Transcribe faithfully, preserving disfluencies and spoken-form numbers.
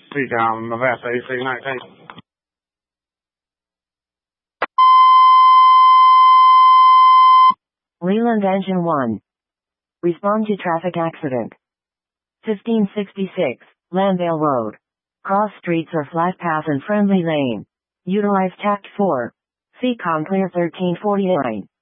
Speak down, Nevada, A C nineteen. Leland Engine one. Respond to traffic accident. fifteen sixty-six, Landale Road. Cross streets or flat path and friendly lane. Utilize tact four. C COM clear thirteen forty-nine.